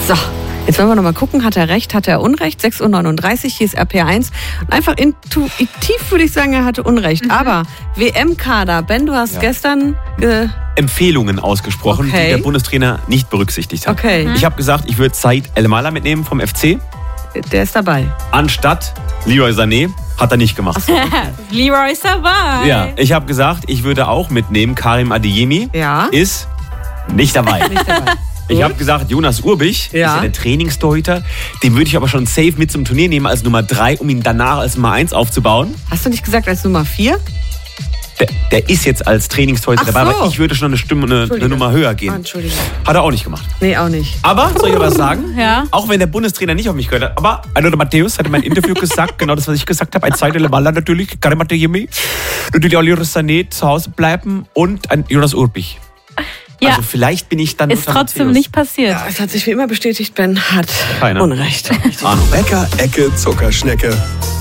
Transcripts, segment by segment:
So, jetzt wollen wir noch mal gucken, hat er recht, hat er Unrecht? 6:39 Uhr, hier ist RPR1. Einfach intuitiv würde ich sagen, er hatte Unrecht. Aber WM-Kader, Ben, du hast gestern... Empfehlungen ausgesprochen, die der Bundestrainer nicht berücksichtigt hat. Okay. Ich habe gesagt, ich würde Said El-Mala mitnehmen vom FC. Der ist dabei. Anstatt Leroy Sané. Hat er nicht gemacht. So, okay. Leroy ist dabei. Ja, ich habe gesagt, ich würde auch mitnehmen Karim Adeyemi. Ja. Ist nicht dabei. Nicht dabei. Ich habe gesagt, Jonas Urbich ist ja der Trainingstorhüter. Den würde ich aber schon safe mit zum Turnier nehmen als Nummer 3, um ihn danach als Nummer 1 aufzubauen. Hast du nicht gesagt als Nummer 4? Der ist jetzt als Trainingstorhüter dabei, aber ich würde schon eine Nummer höher gehen. Entschuldigung. Hat er auch nicht gemacht. Nee, auch nicht. Aber, soll ich was sagen? Ja. Auch wenn der Bundestrainer nicht auf mich gehört hat, aber Aldo Matthäus hat in meinem Interview gesagt, genau das, was ich gesagt habe, ein Said El-Mala natürlich, Karim Adeyemi, natürlich auch Leroy Sané zu Hause bleiben und ein Jonas Urbich. Ja. Also vielleicht bin ich dann... Ist trotzdem Matthäus. nicht passiert. Ja, es hat sich wie immer bestätigt, Ben hat Unrecht. Ahnung. Bäcker, Ecke, Zuckerschnecke.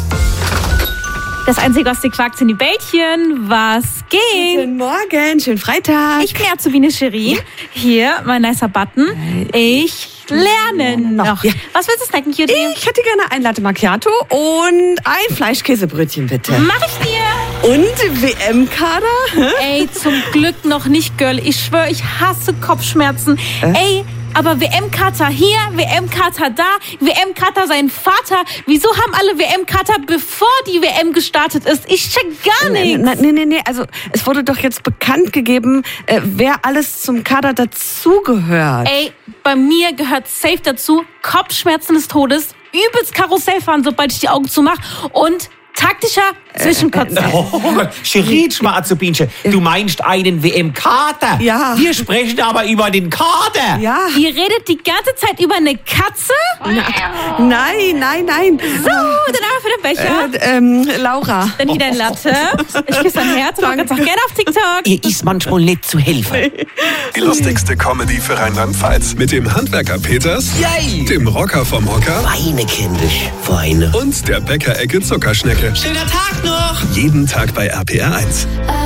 Das Einzige, was dir quakt, sind die Bällchen. Was geht? Guten Morgen, schönen Freitag. Ich bin Azubine Cherie. Hier, mein nicer Button. Ich lerne noch. Ja. Was willst du snacken, Cutie? Ich hätte gerne ein Latte Macchiato und ein Fleischkäsebrötchen, bitte. Mach ich dir. Und WM-Kader? Ey, zum Glück noch nicht, Girl. Ich schwöre, ich hasse Kopfschmerzen. Ey, aber WM-Kater hier, WM-Kater da, WM-Kater sein Vater. Wieso haben alle WM-Kater, bevor die WM gestartet ist? Ich check gar nichts. Nee. Also, es wurde doch jetzt bekannt gegeben, wer alles zum Kader dazugehört. Ey, bei mir gehört safe dazu Kopfschmerzen des Todes, übelst Karussell fahren, sobald ich die Augen zumache und taktischer Zwischenkotzen. Cherie, Azubinche, du meinst einen WM-Kater? Ja. Wir sprechen aber über den Kader. Ja. Ihr redet die ganze Zeit über eine Katze? Nein. So, dann aber für den Becher. Laura. Dann hier dein Latte. Ich küsse dein Herz. Man kann auch gerne auf TikTok. Ihr ist manchmal nicht zu helfen. Die lustigste Comedy für Rheinland-Pfalz. Mit dem Handwerker Peters, dem Rocker vom Hocker Weine, kindisch, Weine. und der Bäcker-Ecke Zuckerschnecke. Schöner Tag noch! Jeden Tag bei RPR1.